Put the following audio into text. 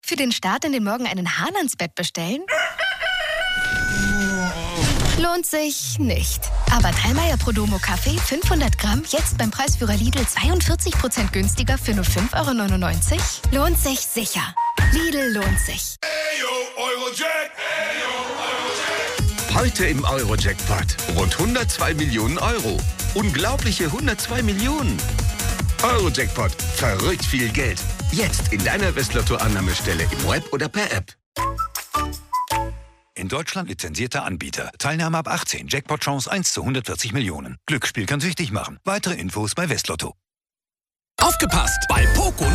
Für den Start in den Morgen einen Hahn ans Bett bestellen? Lohnt sich nicht. Aber Dallmayr Prodomo Kaffee 500 Gramm jetzt beim Preisführer Lidl 42% günstiger für nur 5,99 €? Lohnt sich sicher. Lidl lohnt sich. Heute im Euro-Jackpot. Rund 102 Millionen Euro. Unglaubliche 102 Millionen. Euro-Jackpot. Verrückt viel Geld. Jetzt in deiner Westlotto-Annahmestelle im Web oder per App. In Deutschland lizenzierter Anbieter. Teilnahme ab 18. Jackpot-Chance 1 zu 140 Millionen. Glücksspiel kann süchtig machen. Weitere Infos bei Westlotto. Aufgepasst! Bei Poco